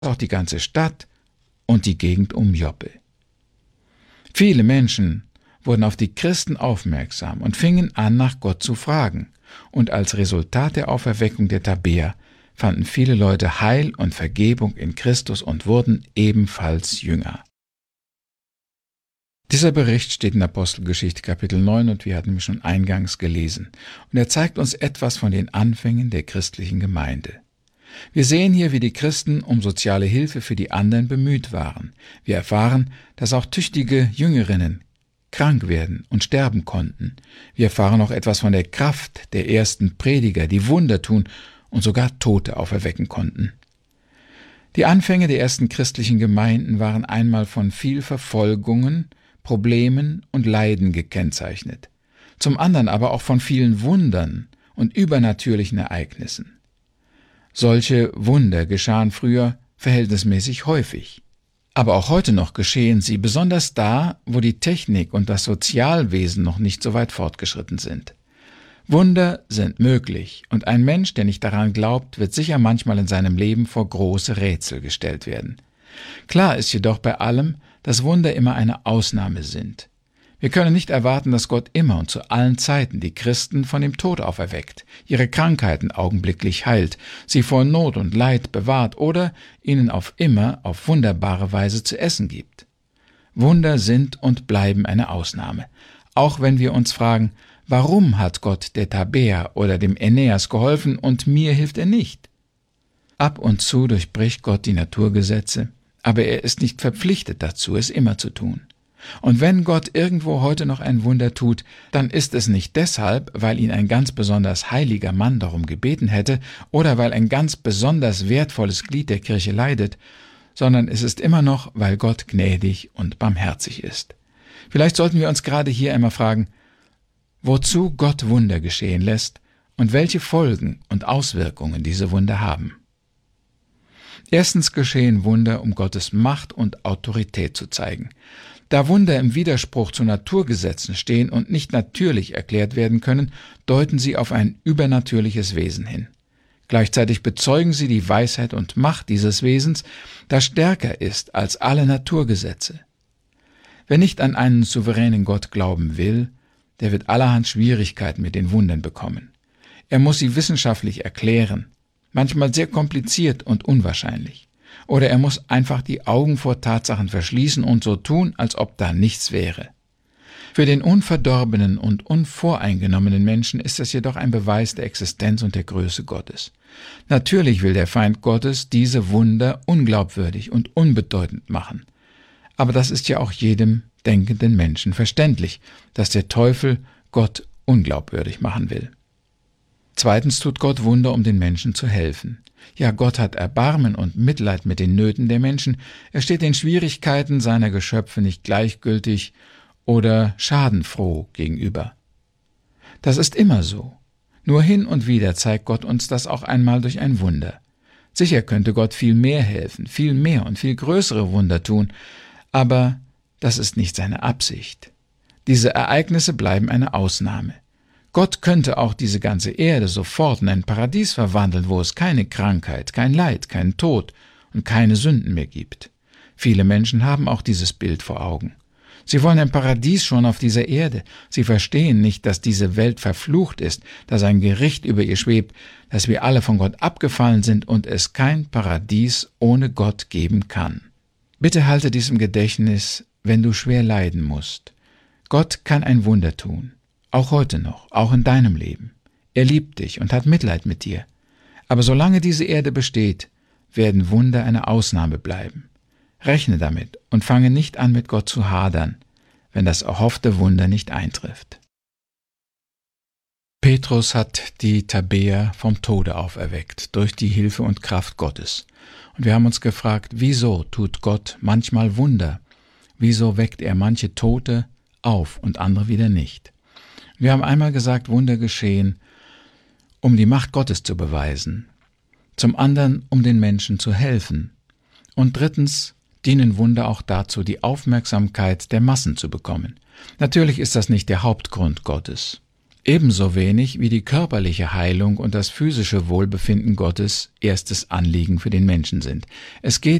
auch die ganze Stadt und die Gegend um Joppe. Viele Menschen wurden auf die Christen aufmerksam und fingen an, nach Gott zu fragen. Und als Resultat der Auferweckung der Tabäer fanden viele Leute Heil und Vergebung in Christus und wurden ebenfalls Jünger. Dieser Bericht steht in Apostelgeschichte Kapitel 9 und wir hatten ihn schon eingangs gelesen. Und er zeigt uns etwas von den Anfängen der christlichen Gemeinde. Wir sehen hier, wie die Christen um soziale Hilfe für die anderen bemüht waren. Wir erfahren, dass auch tüchtige Jüngerinnen krank werden und sterben konnten. Wir erfahren auch etwas von der Kraft der ersten Prediger, die Wunder tun und sogar Tote auferwecken konnten. Die Anfänge der ersten christlichen Gemeinden waren einmal von viel Verfolgungen, Problemen und Leiden gekennzeichnet, zum anderen aber auch von vielen Wundern und übernatürlichen Ereignissen. Solche Wunder geschahen früher verhältnismäßig häufig. Aber auch heute noch geschehen sie, besonders da, wo die Technik und das Sozialwesen noch nicht so weit fortgeschritten sind. Wunder sind möglich, und ein Mensch, der nicht daran glaubt, wird sicher manchmal in seinem Leben vor große Rätsel gestellt werden. Klar ist jedoch bei allem, dass Wunder immer eine Ausnahme sind. Wir können nicht erwarten, dass Gott immer und zu allen Zeiten die Christen von dem Tod auferweckt, ihre Krankheiten augenblicklich heilt, sie vor Not und Leid bewahrt oder ihnen auf immer auf wunderbare Weise zu essen gibt. Wunder sind und bleiben eine Ausnahme, auch wenn wir uns fragen, warum hat Gott der Tabäa oder dem Aeneas geholfen und mir hilft er nicht? Ab und zu durchbricht Gott die Naturgesetze, aber er ist nicht verpflichtet dazu, es immer zu tun. Und wenn Gott irgendwo heute noch ein Wunder tut, dann ist es nicht deshalb, weil ihn ein ganz besonders heiliger Mann darum gebeten hätte oder weil ein ganz besonders wertvolles Glied der Kirche leidet, sondern es ist immer noch, weil Gott gnädig und barmherzig ist. Vielleicht sollten wir uns gerade hier einmal fragen, wozu Gott Wunder geschehen lässt und welche Folgen und Auswirkungen diese Wunder haben. Erstens geschehen Wunder, um Gottes Macht und Autorität zu zeigen. Da Wunder im Widerspruch zu Naturgesetzen stehen und nicht natürlich erklärt werden können, deuten sie auf ein übernatürliches Wesen hin. Gleichzeitig bezeugen sie die Weisheit und Macht dieses Wesens, das stärker ist als alle Naturgesetze. Wer nicht an einen souveränen Gott glauben will, der wird allerhand Schwierigkeiten mit den Wundern bekommen. Er muss sie wissenschaftlich erklären, manchmal sehr kompliziert und unwahrscheinlich. Oder er muss einfach die Augen vor Tatsachen verschließen und so tun, als ob da nichts wäre. Für den unverdorbenen und unvoreingenommenen Menschen ist es jedoch ein Beweis der Existenz und der Größe Gottes. Natürlich will der Feind Gottes diese Wunder unglaubwürdig und unbedeutend machen. Aber das ist ja auch jedem denkenden Menschen verständlich, dass der Teufel Gott unglaubwürdig machen will. Zweitens tut Gott Wunder, um den Menschen zu helfen. Ja, Gott hat Erbarmen und Mitleid mit den Nöten der Menschen. Er steht den Schwierigkeiten seiner Geschöpfe nicht gleichgültig oder schadenfroh gegenüber. Das ist immer so. Nur hin und wieder zeigt Gott uns das auch einmal durch ein Wunder. Sicher könnte Gott viel mehr helfen, viel mehr und viel größere Wunder tun, aber das ist nicht seine Absicht. Diese Ereignisse bleiben eine Ausnahme. Gott könnte auch diese ganze Erde sofort in ein Paradies verwandeln, wo es keine Krankheit, kein Leid, keinen Tod und keine Sünden mehr gibt. Viele Menschen haben auch dieses Bild vor Augen. Sie wollen ein Paradies schon auf dieser Erde. Sie verstehen nicht, dass diese Welt verflucht ist, dass ein Gericht über ihr schwebt, dass wir alle von Gott abgefallen sind und es kein Paradies ohne Gott geben kann. Bitte halte dies im Gedächtnis, wenn du schwer leiden musst. Gott kann ein Wunder tun. Auch heute noch, auch in deinem Leben. Er liebt dich und hat Mitleid mit dir. Aber solange diese Erde besteht, werden Wunder eine Ausnahme bleiben. Rechne damit und fange nicht an, mit Gott zu hadern, wenn das erhoffte Wunder nicht eintrifft. Petrus hat die Tabäa vom Tode auferweckt, durch die Hilfe und Kraft Gottes. Und wir haben uns gefragt, wieso tut Gott manchmal Wunder? Wieso weckt er manche Tote auf und andere wieder nicht? Wir haben einmal gesagt, Wunder geschehen, um die Macht Gottes zu beweisen. Zum anderen, um den Menschen zu helfen. Und drittens, dienen Wunder auch dazu, die Aufmerksamkeit der Massen zu bekommen. Natürlich ist das nicht der Hauptgrund Gottes. Ebenso wenig wie die körperliche Heilung und das physische Wohlbefinden Gottes erstes Anliegen für den Menschen sind. Es geht